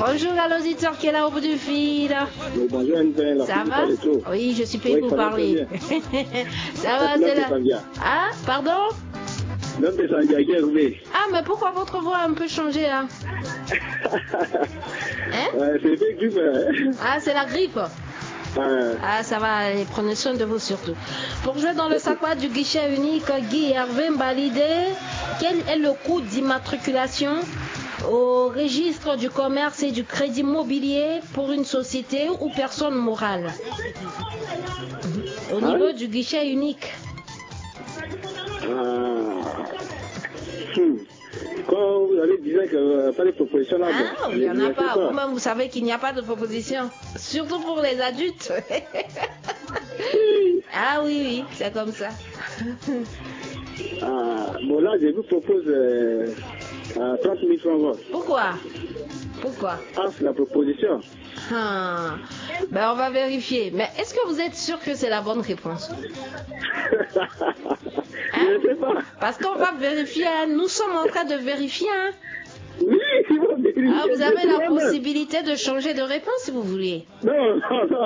Bonjour à l'auditeur qui est là au bout du fil. Bonjour NPN, ça va? Oui, je suis payé pour parler. Ça va, c'est là. Ah, pardon? Ah, mais pourquoi votre voix a un peu changé là? Hein? C'est la grippe. Ah, c'est la grippe. Ah, ça va, allez, prenez soin de vous surtout. Pour jouer dans le Sakwa du guichet unique, Guy Hervé Mbalidé, quel est le coût d'immatriculation au registre du commerce et du crédit immobilier pour une société ou personne morale au niveau du guichet unique? Quand vous avez dit que pas de proposition là, il n'y en a pas. Vous-même, vous savez qu'il n'y a pas de proposition. Surtout pour les adultes. Ah oui, c'est comme ça. Bon là, je vous propose 30 000 francs. Pourquoi? C'est la proposition. Ben, on va vérifier. Mais est-ce que vous êtes sûr que c'est la bonne réponse? Je ne sais pas. Parce qu'on va vérifier. Nous sommes en train de vérifier. Oui, ils vont vérifier. Vous avez la possibilité de changer de réponse si vous voulez. Non.